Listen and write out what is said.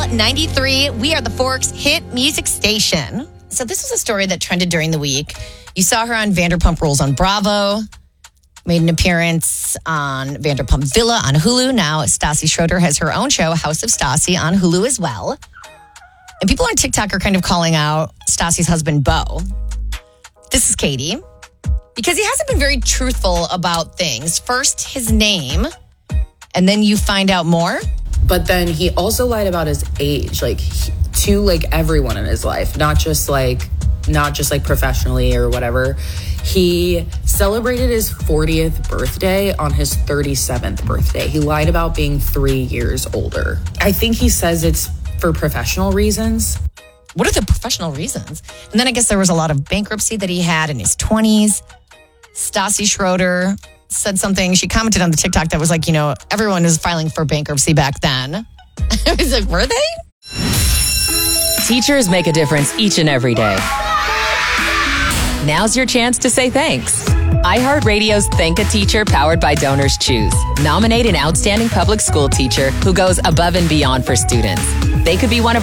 93. We are the Forks hit music station. So this was a story that trended during the week. You saw her on Vanderpump Rules on Bravo. Made an appearance on Vanderpump Villa on Hulu. Now Stassi Schroeder has her own show, House of Stassi, on Hulu as well. And people on TikTok are kind of calling out Stassi's husband, Beau. This is Katie. Because he hasn't been very truthful about things. First, his name, and then you find out more. But then he also lied about his age, to everyone in his life, not just professionally or whatever. He celebrated his 40th birthday on his 37th birthday. He lied about being 3 years older. I think he says it's for professional reasons. What are the professional reasons? And then I guess there was a lot of bankruptcy that he had in his 20s. Stassi Schroeder said something. She commented on the TikTok that was like, everyone was filing for bankruptcy back then. I was like, were they? Teachers make a difference each and every day. Now's your chance to say thanks. iHeartRadio's Thank a Teacher powered by Donors Choose. Nominate an outstanding public school teacher who goes above and beyond for students. They could be one of